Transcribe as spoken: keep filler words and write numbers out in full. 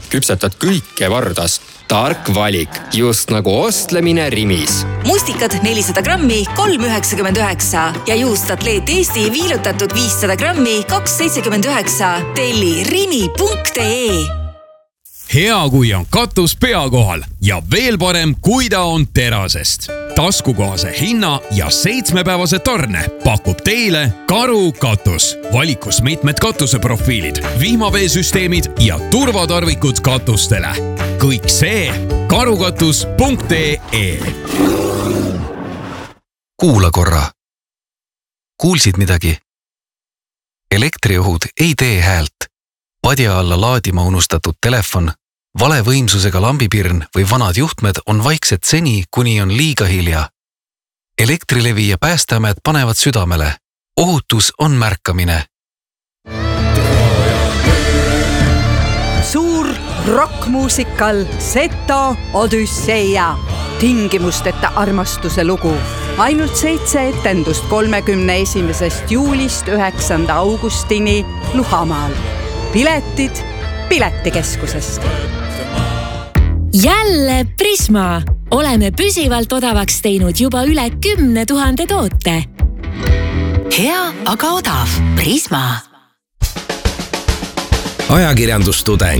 küpsetad kõike vardas. Tark valik, just nagu ostlemine Rimis. Mustikad nelisada grammi, kolm üheksakümmend üheksa ja juustatleet Eesti viilutatud viissada grammi, kaks seitsekümmend üheksa. Telli rimi punkt ee. Hea, kui on katus pea kohal ja veel parem, kui ta on terasest. Taskukohase hinna ja seitsmepäevase tarne pakub teile Karu katus. Valikus mitmed katuseprofiilid, vihmaveesüsteemid ja turvatarvikud katustele. Kõik see karukatus punkt ee. Kuula korra. Kuulsid midagi? Elektriohud ei tee häält. Padja alla laadima unustatud telefon, vale võimsusega lambipirn või vanad juhtmed on vaiksed seni, kuni on liiga hilja. Elektrilevi ja Päästeamet panevad südamele. Ohutus on märkamine. Suur rockmuusikal Seto Odüsseia. Tingimusteta armastuse lugu. Ainult seitse etendust kolmekümne esimesest juulist üheksanda augustini Luhamaal. Piletid Piletikeskusest. Jälle Prisma. Oleme püsivalt odavaks teinud juba üle kümne tuhande toote. Hea, aga odav. Prisma. Ajakirjandustudeng.